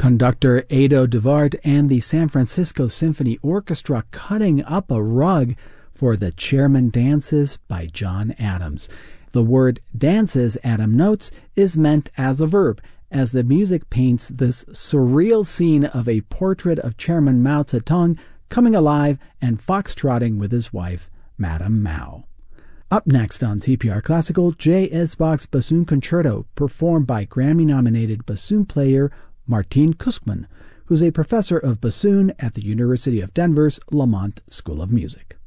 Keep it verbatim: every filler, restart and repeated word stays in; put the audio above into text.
Conductor Ado Devard and the San Francisco Symphony Orchestra cutting up a rug for The Chairman Dances by John Adams. The word dances, Adam notes, is meant as a verb, as the music paints this surreal scene of a portrait of Chairman Mao Zedong coming alive and foxtrotting with his wife, Madame Mao. Up next on C P R Classical, J S. Bach's Bassoon Concerto, performed by Grammy-nominated bassoon player Martin Kuskmann, who's a professor of bassoon at the University of Denver's Lamont School of Music.